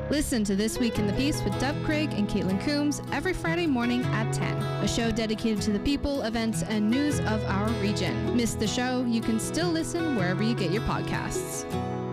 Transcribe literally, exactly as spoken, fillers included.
Listen to This Week in the Peace with Deb Craig and Caitlin Coombs every Friday morning at ten, a show dedicated to the people, events, and news of our region. Miss the show? You can still listen wherever you get your podcasts.